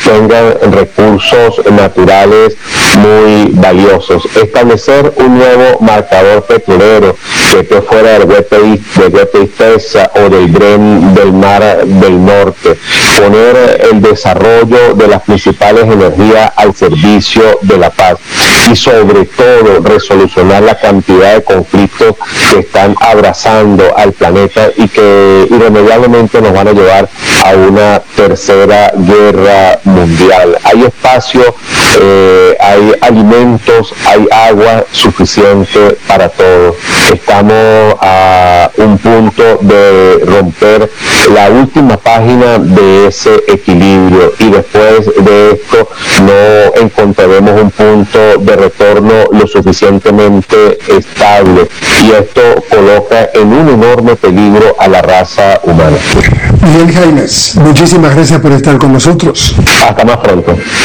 tengan recursos naturales muy valiosos. Establecer un nuevo marcador petrolero que esté fuera del WTI-FESA o del Brent del Mar del Norte. Poner el desarrollo de las principales energías al servicio de la paz. Y sobre todo resolucionar la cantidad de conflictos que están abrazando al planeta y que irremediablemente nos van a llevar a una tercera guerra mundial. Hay espacio, hay alimentos, hay agua suficiente para todos. Estamos a un punto de romper la última página de ese equilibrio y después de esto no encontraremos un punto de retorno lo suficientemente estable y esto coloca en un enorme peligro a la raza humana. Miguel Jaimes, muchísimas gracias por estar con nosotros. Hasta más pronto.